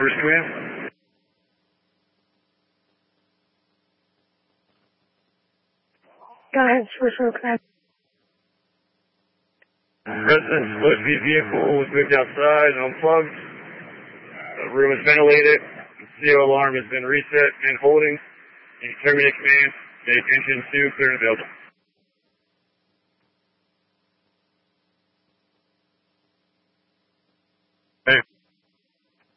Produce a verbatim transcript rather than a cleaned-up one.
first command. Go ahead, first command. Residents split V vehicle was moved outside and unplugged. The room is ventilated. The C O alarm has been reset and holding. You terminate command. Take engine two, clear the building. Hey.